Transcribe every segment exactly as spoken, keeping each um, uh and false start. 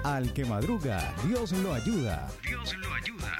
Al que madruga, Dios lo ayuda. Dios lo ayuda.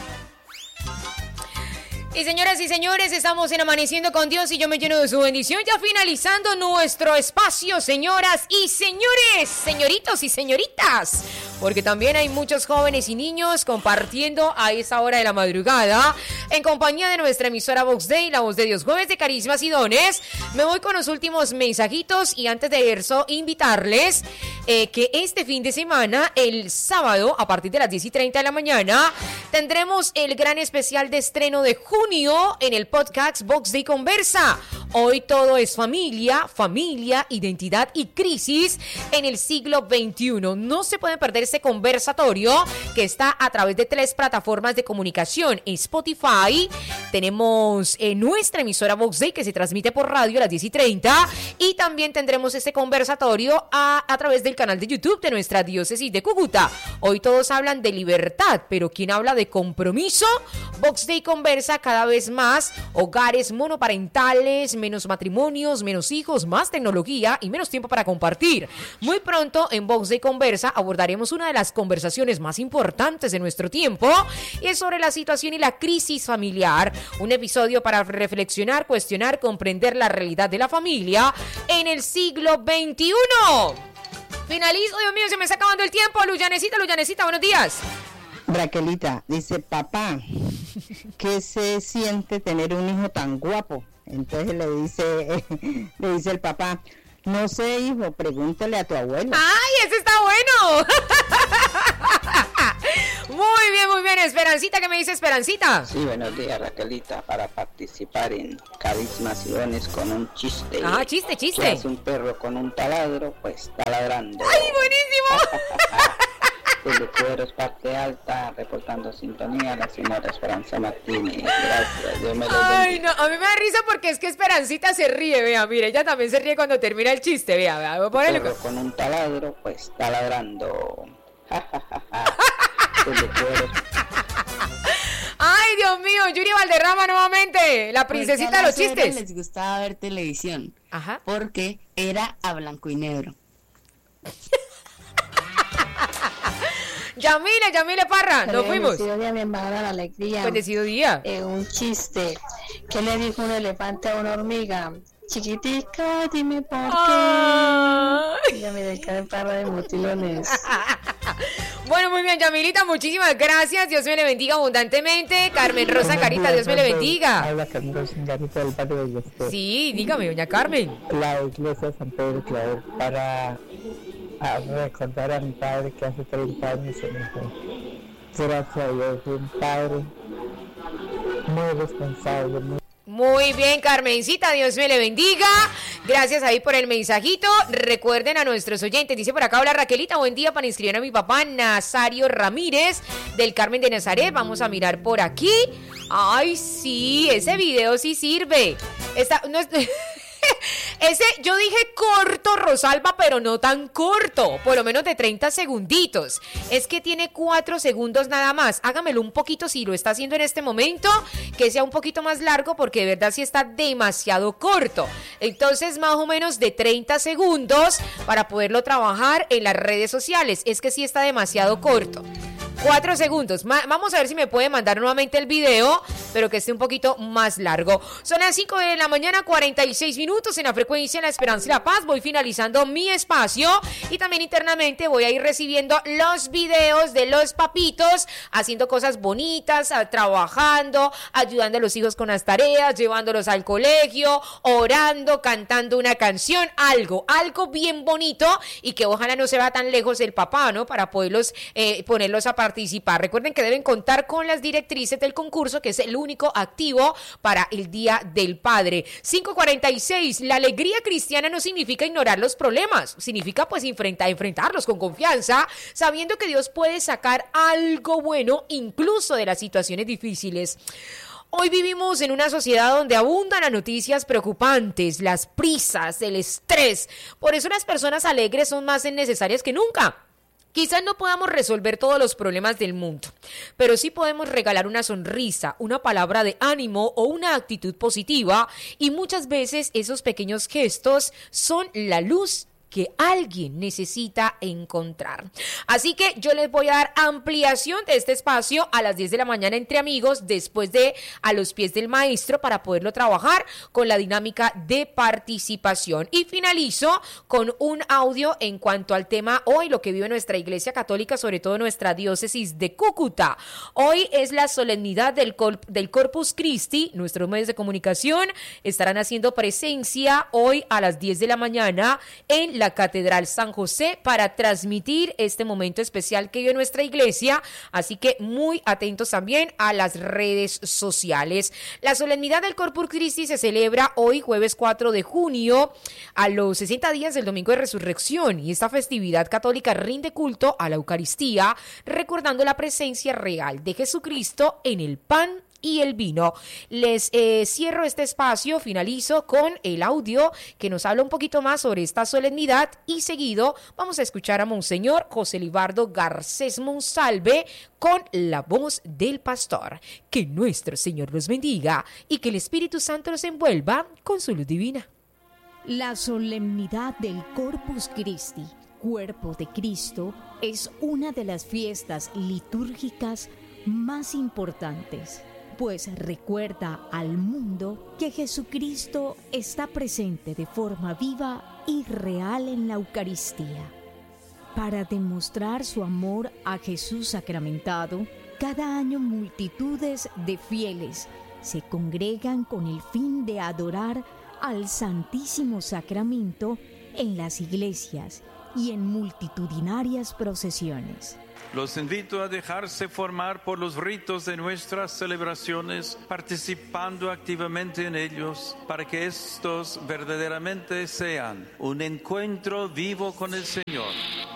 Y señoras y señores, estamos en Amaneciendo con Dios y yo me lleno de su bendición. Ya finalizando nuestro espacio, señoras y señores, señoritos y señoritas. Porque también hay muchos jóvenes y niños compartiendo a esa hora de la madrugada. En compañía de nuestra emisora Vox Day, la voz de Dios, jueves de carismas y dones. Me voy con los últimos mensajitos y antes de eso, invitarles eh, que este fin de semana, el sábado, a partir de las diez y treinta de la mañana, tendremos el gran especial de estreno de junio en el podcast Vox Day Conversa. Hoy todo es familia, familia, identidad y crisis en el siglo veintiuno. No se pueden perder este conversatorio que está a través de tres plataformas de comunicación. En Spotify tenemos eh, nuestra emisora Vox Day que se transmite por radio a las diez y treinta y también tendremos este conversatorio a, a través del canal de YouTube de nuestra diócesis de Cúcuta. Hoy todos hablan de libertad, pero ¿quién habla de compromiso? Vox Day Conversa cada vez más hogares monoparentales, menos matrimonios, menos hijos, más tecnología y menos tiempo para compartir. Muy pronto en Vox Day Conversa abordaremos una de las conversaciones más importantes de nuestro tiempo y es sobre la situación y la crisis familiar. Un episodio para reflexionar, cuestionar, comprender la realidad de la familia en el siglo veintiuno. Finalizo, Dios mío, se me está acabando el tiempo. Luyanecita, Luyanecita, buenos días. Raquelita dice, papá, ¿qué se siente tener un hijo tan guapo? Entonces le dice, le dice el papá, no sé, hijo, pregúntale a tu abuelo. ¡Ay, ese está bueno! Muy bien, muy bien. Esperancita, ¿qué me dice Esperancita? Sí, buenos días, Raquelita, para participar en Carismas y Dones con un chiste. Ah, chiste, chiste. Si es un perro con un taladro, pues taladrando. ¡Ay, buenísimo! Desde Cueros, parte alta, reportando sintonía, la señora Esperanza Martínez. Gracias, Dios me lo bendiga. Ay, no, a mí me da risa porque es que Esperancita se ríe, vea, mire, ella también se ríe cuando termina el chiste, vea, vea, voy a ponerle. Perro con un taladro, pues taladrando. Ja, ja, ja, ja. Desde Cueros. Ay, Dios mío, Yuri Valderrama nuevamente, la princesita de los chistes. Les gustaba ver televisión. Ajá. Porque era a blanco y negro. Yamile, Yamile Parra, nos fuimos. Bendecido día, mi hermana, la alegría. Bendecido día. Eh, un chiste. ¿Qué le dijo un elefante a una hormiga? Chiquitica, dime por qué. Ay. Ya me dejaron Parra de mutilones. Bueno, muy bien, Yamilita, muchísimas gracias. Dios me le bendiga abundantemente. Carmen Rosa Carita, Dios me le bendiga. Habla Carmen Rosa Carita del Padre de Dios. Sí, dígame, doña Carmen. La iglesia de San Pedro Claver para a recordar a mi padre que hace treinta años se me fue. Gracias a Dios, un padre muy responsable, muy... Muy bien, Carmencita, Dios me le bendiga. Gracias ahí por el mensajito. Recuerden a nuestros oyentes, dice por acá, hola Raquelita, buen día para inscribir a mi papá Nazario Ramírez del Carmen de Nazaret. Vamos a mirar por aquí. Ay, sí, ese video sí sirve. Esta, no es... Ese, yo dije corto, Rosalba, pero no tan corto, por lo menos de treinta segunditos. Es que tiene cuatro segundos nada más. Hágamelo un poquito si lo está haciendo en este momento, que sea un poquito más largo, porque de verdad sí está demasiado corto. Entonces, más o menos de treinta segundos para poderlo trabajar en las redes sociales. Es que sí está demasiado corto. Cuatro segundos. Ma- vamos a ver si me puede mandar nuevamente el video, pero que esté un poquito más largo. Son las cinco de la mañana, cuarenta y seis minutos en la frecuencia La Esperanza y la Paz. Voy finalizando mi espacio y también internamente voy a ir recibiendo los videos de los papitos haciendo cosas bonitas, a- trabajando, ayudando a los hijos con las tareas, llevándolos al colegio, orando, cantando una canción, algo, algo bien bonito y que ojalá no se vaya tan lejos el papá, ¿no? Para poderlos eh, ponerlos a participar. Recuerden que deben contar con las directrices del concurso, que es el único activo para el Día del Padre. cinco cuarenta y seis, la alegría cristiana no significa ignorar los problemas, significa pues enfrentar, enfrentarlos con confianza, sabiendo que Dios puede sacar algo bueno incluso de las situaciones difíciles. Hoy vivimos en una sociedad donde abundan las noticias preocupantes, las prisas, el estrés. Por eso las personas alegres son más necesarias que nunca. Quizás no podamos resolver todos los problemas del mundo, pero sí podemos regalar una sonrisa, una palabra de ánimo o una actitud positiva, y muchas veces esos pequeños gestos son la luz que alguien necesita encontrar. Así que yo les voy a dar ampliación de este espacio a las diez de la mañana entre amigos, después de A los pies del maestro, para poderlo trabajar con la dinámica de participación. Y finalizo con un audio en cuanto al tema hoy, lo que vive nuestra Iglesia Católica, sobre todo nuestra diócesis de Cúcuta. Hoy es la solemnidad del, Col- del Corpus Christi. Nuestros medios de comunicación estarán haciendo presencia hoy a las diez de la mañana en la Catedral San José para transmitir este momento especial que vive nuestra iglesia, así que muy atentos también a las redes sociales. La solemnidad del Corpus Christi se celebra hoy, jueves cuatro de junio, a los sesenta días del Domingo de Resurrección, y esta festividad católica rinde culto a la Eucaristía, recordando la presencia real de Jesucristo en el pan y el vino. Les eh, cierro este espacio, finalizo con el audio que nos habla un poquito más sobre esta solemnidad, y seguido vamos a escuchar a Monseñor José Libardo Garcés Monsalve con la voz del pastor. Que nuestro Señor los bendiga y que el Espíritu Santo los envuelva con su luz divina. La solemnidad del Corpus Christi, cuerpo de Cristo, es una de las fiestas litúrgicas más importantes, pues recuerda al mundo que Jesucristo está presente de forma viva y real en la Eucaristía. Para demostrar su amor a Jesús sacramentado, cada año multitudes de fieles se congregan con el fin de adorar al Santísimo Sacramento en las iglesias y en multitudinarias procesiones. Los invito a dejarse formar por los ritos de nuestras celebraciones, participando activamente en ellos, para que estos verdaderamente sean un encuentro vivo con el Señor.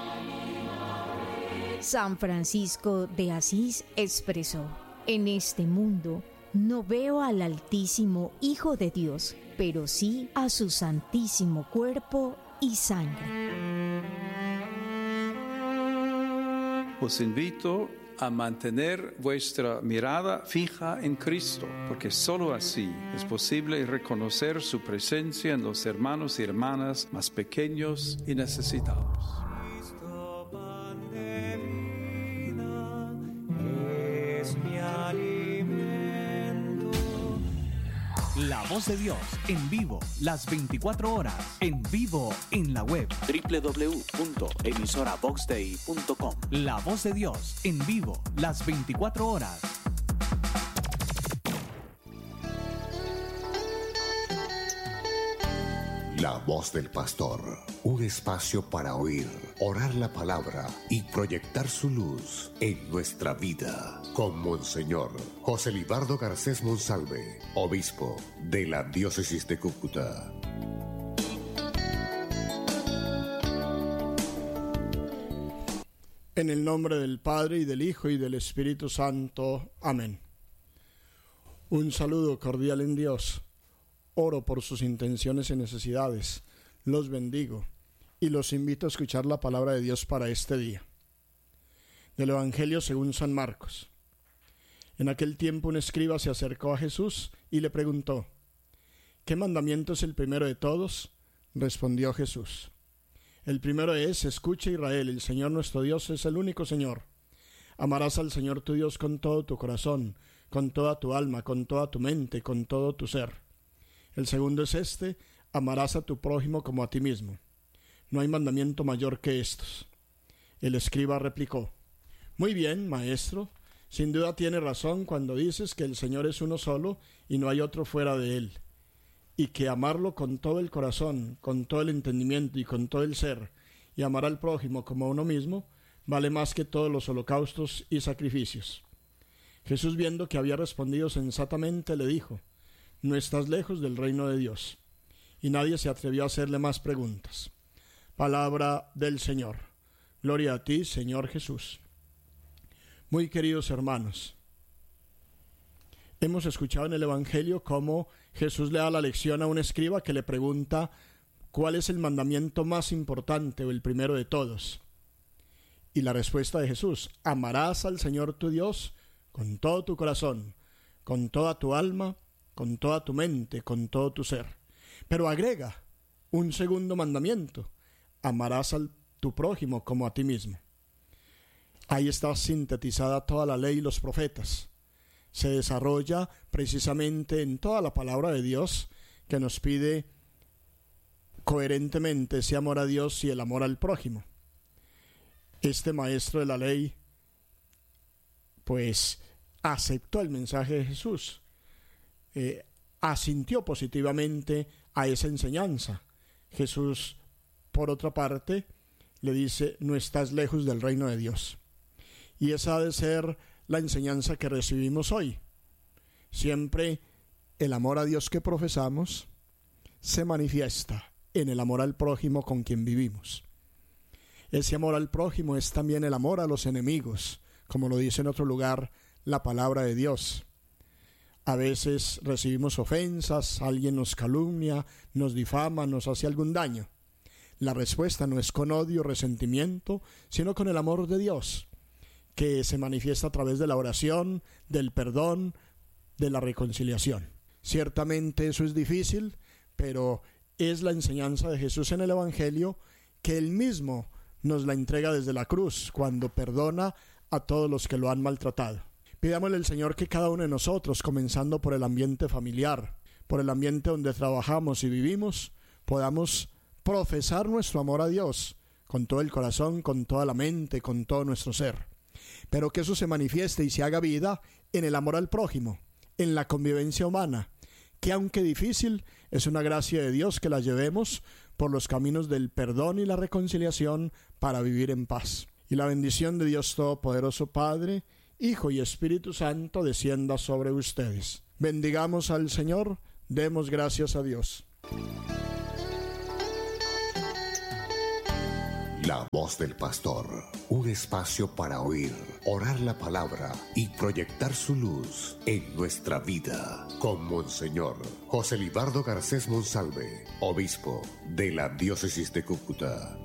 San Francisco de Asís expresó: en este mundo no veo al Altísimo Hijo de Dios, pero sí a su santísimo cuerpo y sangre. Os invito a mantener vuestra mirada fija en Cristo, porque sólo así es posible reconocer su presencia en los hermanos y hermanas más pequeños y necesitados. Cristo, pan de vida, es mi alimento. La Voz de Dios en vivo las veinticuatro horas, en vivo en la web doble u doble u doble u punto emisora vox dei punto com. La Voz de Dios en vivo las veinticuatro horas. La Voz del Pastor, un espacio para oír, orar la palabra y proyectar su luz en nuestra vida, con Monseñor José Libardo Garcés Monsalve, obispo de la diócesis de Cúcuta. En el nombre del Padre, y del Hijo, y del Espíritu Santo. Amén. Un saludo cordial en Dios. Oro por sus intenciones y necesidades. Los bendigo y los invito a escuchar la palabra de Dios para este día. Del Evangelio según San Marcos. En aquel tiempo un escriba se acercó a Jesús y le preguntó: ¿qué mandamiento es el primero de todos? Respondió Jesús: el primero es: escucha Israel, el Señor nuestro Dios es el único Señor. Amarás al Señor tu Dios con todo tu corazón, con toda tu alma, con toda tu mente, con todo tu ser. El segundo es este: amarás a tu prójimo como a ti mismo. No hay mandamiento mayor que estos. El escriba replicó: muy bien, maestro, sin duda tiene razón cuando dices que el Señor es uno solo y no hay otro fuera de él, y que amarlo con todo el corazón, con todo el entendimiento y con todo el ser, y amar al prójimo como a uno mismo, vale más que todos los holocaustos y sacrificios. Jesús, viendo que había respondido sensatamente, le dijo: no estás lejos del reino de Dios. Y nadie se atrevió a hacerle más preguntas. Palabra del Señor. Gloria a ti, Señor Jesús. Muy queridos hermanos, hemos escuchado en el Evangelio cómo Jesús le da la lección a un escriba que le pregunta cuál es el mandamiento más importante o el primero de todos. Y la respuesta de Jesús: amarás al Señor tu Dios con todo tu corazón, con toda tu alma, con toda tu mente, con todo tu ser. Pero agrega un segundo mandamiento: amarás a tu prójimo como a ti mismo. Ahí está sintetizada toda la ley y los profetas. Se desarrolla precisamente en toda la palabra de Dios que nos pide coherentemente ese amor a Dios y el amor al prójimo. Este maestro de la ley pues aceptó el mensaje de Jesús, eh, asintió positivamente a esa enseñanza. Jesús, por otra parte, le dice: no estás lejos del reino de Dios. Y esa ha de ser la enseñanza que recibimos hoy. Siempre el amor a Dios que profesamos se manifiesta en el amor al prójimo con quien vivimos. Ese amor al prójimo es también el amor a los enemigos, como lo dice en otro lugar la palabra de Dios. A veces recibimos ofensas, alguien nos calumnia, nos difama, nos hace algún daño. La respuesta no es con odio, resentimiento, sino con el amor de Dios, que se manifiesta a través de la oración, del perdón, de la reconciliación. Ciertamente eso es difícil, pero es la enseñanza de Jesús en el Evangelio, que Él mismo nos la entrega desde la cruz, cuando perdona a todos los que lo han maltratado. Pidámosle al Señor que cada uno de nosotros, comenzando por el ambiente familiar, por el ambiente donde trabajamos y vivimos, podamos profesar nuestro amor a Dios con todo el corazón, con toda la mente, con todo nuestro ser. Pero que eso se manifieste y se haga vida en el amor al prójimo, en la convivencia humana, que aunque difícil, es una gracia de Dios que la llevemos por los caminos del perdón y la reconciliación para vivir en paz. Y la bendición de Dios Todopoderoso, Padre, Hijo y Espíritu Santo, descienda sobre ustedes. Bendigamos al Señor, demos gracias a Dios. La voz del pastor, un espacio para oír, orar la palabra y proyectar su luz en nuestra vida. Con Monseñor José Libardo Garcés Monsalve, obispo de la diócesis de Cúcuta.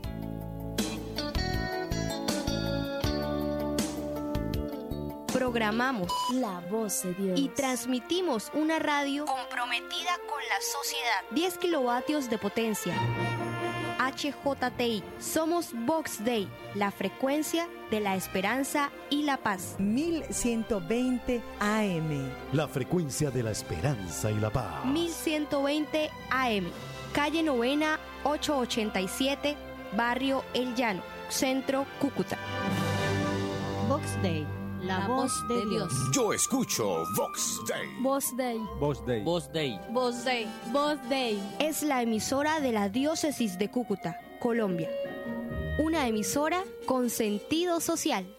Programamos La Voz de Dios y transmitimos una radio comprometida con la sociedad. diez kilovatios de potencia. H J T I. Somos Vox Dei, la frecuencia de la esperanza y la paz. mil ciento veinte A M. La frecuencia de la esperanza y la paz. mil ciento veinte A M. Calle Novena, ochocientos ochenta y siete, Barrio El Llano, Centro, Cúcuta. Vox Dei. La, la voz de Dios. Yo escucho Vox Dei. Voz Dei. Voz Dei. Voz Dei. Voz Dei. Voz Dei. Es la emisora de la diócesis de Cúcuta, Colombia. Una emisora con sentido social.